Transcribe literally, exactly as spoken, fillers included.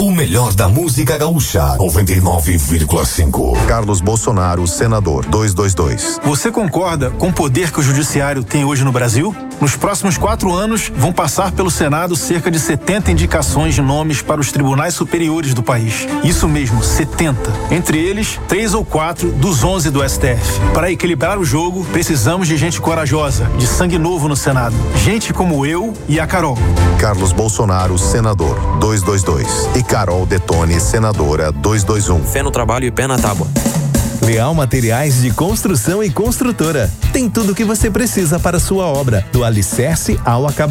O melhor da música gaúcha. noventa e nove vírgula cinco. Carlos Bolsonaro, senador, duzentos e vinte e dois. Você concorda com o poder que o judiciário tem hoje no Brasil? Nos próximos quatro anos, vão passar pelo Senado cerca de setenta indicações de nomes para os tribunais superiores do país. Isso mesmo, setenta. Entre eles, três ou quatro dos onze do S T F. Para equilibrar o jogo, precisamos de gente corajosa, de sangue novo no Senado. Gente como eu e a Carol. Carlos Bolsonaro, senador, duzentos e vinte e dois. E Carol Detone, senadora, duzentos e vinte e um. Fé no trabalho e pé na tábua. Leal Materiais de Construção e Construtora. Tem tudo o que você precisa para a sua obra, do alicerce ao acabamento.